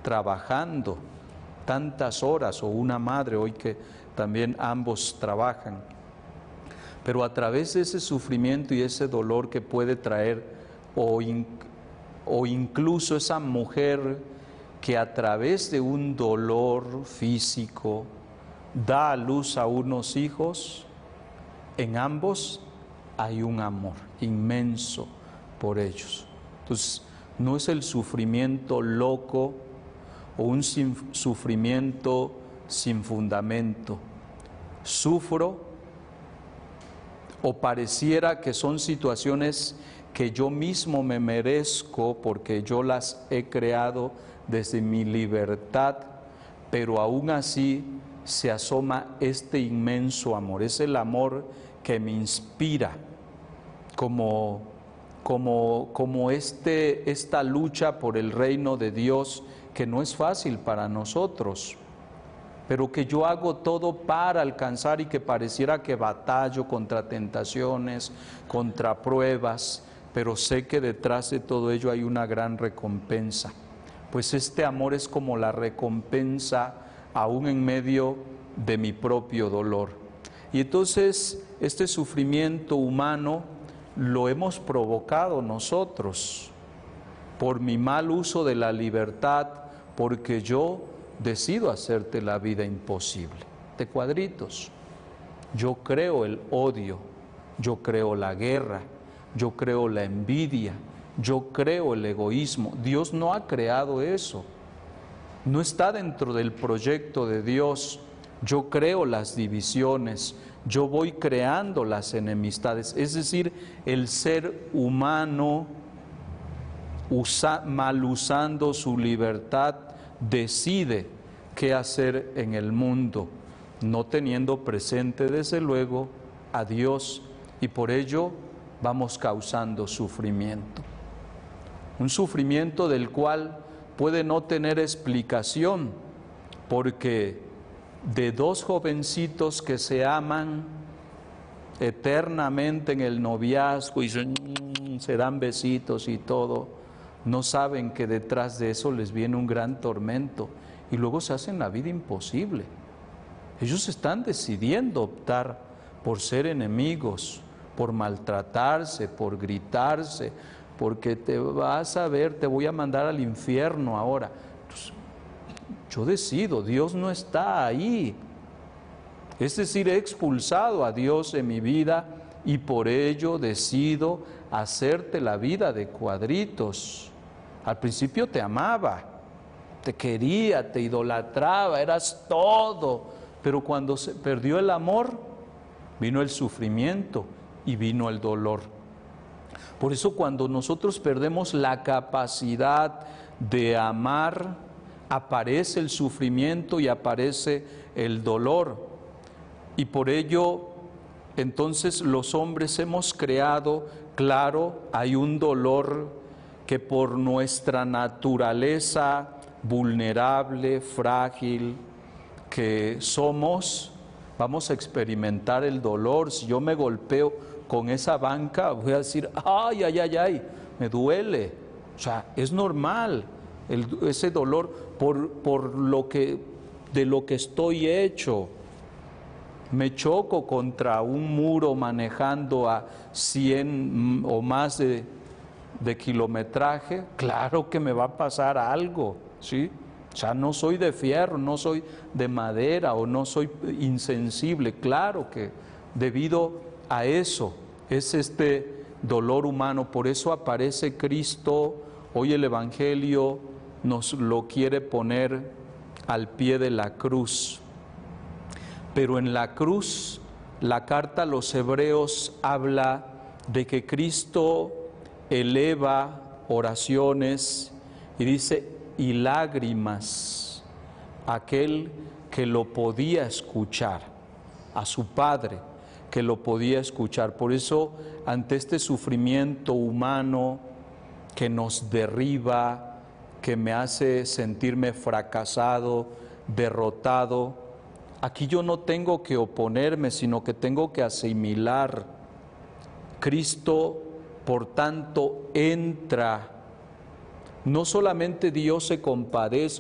trabajando tantas horas, o una madre hoy que también ambos trabajan. Pero a través de ese sufrimiento y ese dolor que puede traer, o incluso esa mujer que a través de un dolor físico da a luz a unos hijos, en ambos hay un amor inmenso por ellos. Entonces, no es el sufrimiento loco o un sufrimiento sin fundamento. Sufro o pareciera que son situaciones que yo mismo me merezco porque yo las he creado desde mi libertad, pero aún así se asoma este inmenso amor. Es el amor que me inspira, como esta lucha por el reino de Dios, que no es fácil para nosotros, pero que yo hago todo para alcanzar, y que pareciera que batallo contra tentaciones, contra pruebas, pero sé que detrás de todo ello hay una gran recompensa. Pues este amor es como la recompensa aún en medio de mi propio dolor. Y entonces este sufrimiento humano lo hemos provocado nosotros por mi mal uso de la libertad, porque yo decido hacerte la vida imposible. De cuadritos. Yo creo el odio, yo creo la guerra, yo creo la envidia, yo creo el egoísmo. Dios no ha creado eso. No está dentro del proyecto de Dios. Yo creo las divisiones, yo voy creando las enemistades. Es decir, el ser humano, mal usando su libertad, decide qué hacer en el mundo, no teniendo presente desde luego a Dios, y por ello vamos causando sufrimiento. Un sufrimiento del cual puede no tener explicación, porque de dos jovencitos que se aman eternamente en el noviazgo y se dan besitos y todo, no saben que detrás de eso les viene un gran tormento, y luego se hacen la vida imposible. Ellos están decidiendo optar por ser enemigos, por maltratarse, por gritarse, porque te vas a ver, te voy a mandar al infierno ahora. Entonces, yo decido, Dios no está ahí. Es decir, he expulsado a Dios en mi vida, y por ello decido hacerte la vida de cuadritos. Al principio te amaba, te quería, te idolatraba, eras todo, pero cuando se perdió el amor, vino el sufrimiento y vino el dolor. Por eso cuando nosotros perdemos la capacidad de amar, aparece el sufrimiento y aparece el dolor. Y por ello, entonces los hombres hemos creado, claro, hay un dolor que por nuestra naturaleza vulnerable, frágil que somos, vamos a experimentar el dolor. Si yo me golpeo con esa banca, voy a decir, ay, ay, ay, ay, me duele. O sea, es normal ese dolor por de lo que estoy hecho. Me choco contra un muro manejando a 100 o más de kilometraje, claro que me va a pasar algo, ¿sí? O sea, no soy de fierro, no soy de madera, o no soy insensible. Claro que debido a eso es este dolor humano. Por eso aparece Cristo. Hoy el Evangelio nos lo quiere poner al pie de la cruz. Pero en la cruz, la carta a los Hebreos habla de que Cristo eleva oraciones y dice, y lágrimas, aquel que lo podía escuchar, a su Padre que lo podía escuchar. Por eso, ante este sufrimiento humano que nos derriba, que me hace sentirme fracasado, derrotado, aquí yo no tengo que oponerme, sino que tengo que asimilar. Cristo, por tanto, entra. No solamente Dios se compadece,